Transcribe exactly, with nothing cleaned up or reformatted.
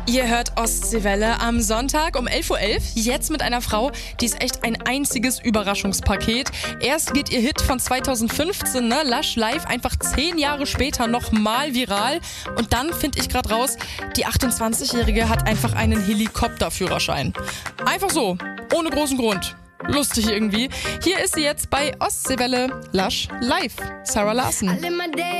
Ihr hört Ostseewelle am Sonntag um elf Uhr elf. Jetzt mit einer Frau, die ist echt ein einziges Überraschungspaket. Erst geht ihr Hit von zweitausendfünfzehn, ne, Lush Live, einfach zehn Jahre später nochmal viral. Und dann finde ich gerade raus, die achtundzwanzigjährige hat einfach einen Helikopterführerschein. Einfach so, ohne großen Grund. Lustig irgendwie. Hier ist sie jetzt bei Ostseewelle, Lush Live. Sarah Larsen.